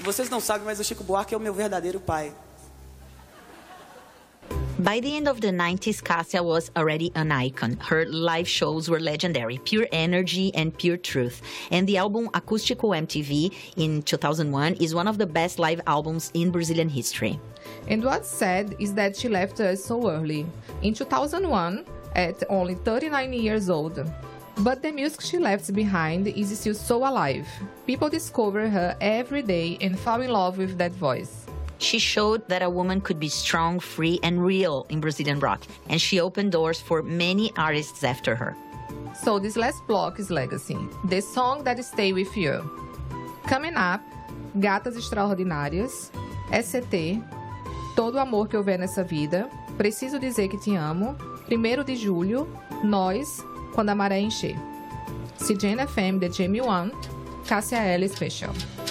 Vocês não sabem, mas o Chico Buarque é o meu verdadeiro pai. By the end of the 90s, Cássia was already an icon. Her live shows were legendary, pure energy and pure truth. And the album Acústico MTV in 2001 is one of the best live albums in Brazilian history. And what's sad is that she left us so early, in 2001, at only 39 years old. But the music she left behind is still so alive. People discover her every day and fall in love with that voice. She showed that a woman could be strong, free, and real in Brazilian rock, and she opened doors for many artists after her. So this last block is Legacy, the song that stay with you. Coming up, Gatas Extraordinárias, SCT, Todo o Amor que Houver Nessa Vida, Preciso Dizer Que Te Amo, 1º de Julho, Nós, Quando a Maré Encher. CJN FM, The Jamie One, Cássia Eller Special.